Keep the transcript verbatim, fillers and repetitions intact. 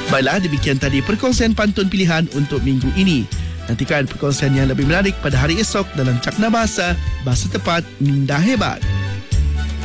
Baiklah, demikian tadi perkongsian pantun pilihan untuk minggu ini. Nantikan perkongsian yang lebih menarik pada hari esok dalam Cakna Bahasa, Bahasa Tepat, Minda Hebat.